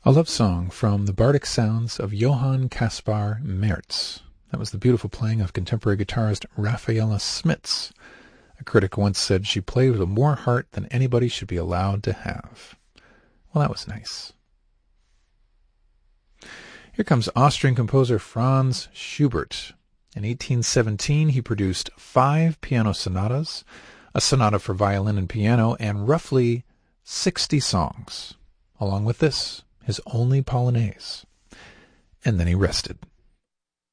A love song from the bardic sounds of Johann Caspar Merz. That was the beautiful playing of contemporary guitarist Rafaela Smits. A critic once said she played with more heart than anybody should be allowed to have. Well, that was nice. Here comes Austrian composer Franz Schubert. In 1817, he produced 5 piano sonatas, a sonata for violin and piano, and roughly 60 songs, along with this, his only Polonaise. And then he rested.